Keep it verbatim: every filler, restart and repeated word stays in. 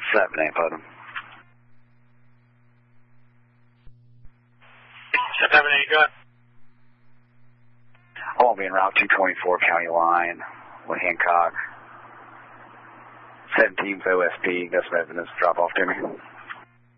seven eight, Putnam. seven eight, go ahead. I won't be en route two twenty-four County Line with Hancock. seventeenth O S P, got some evidence to drop off to me.